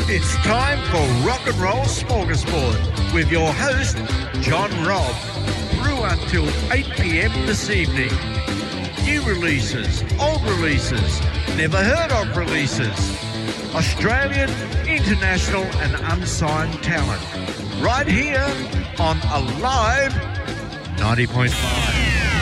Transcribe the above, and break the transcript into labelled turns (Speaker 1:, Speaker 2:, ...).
Speaker 1: It's time for Rock and Roll Smorgasbord with your host, John Robb. Through until 8 p.m. this evening. New releases, old releases, never heard of releases. Australian, international and unsigned talent. Right here on Alive 90.5.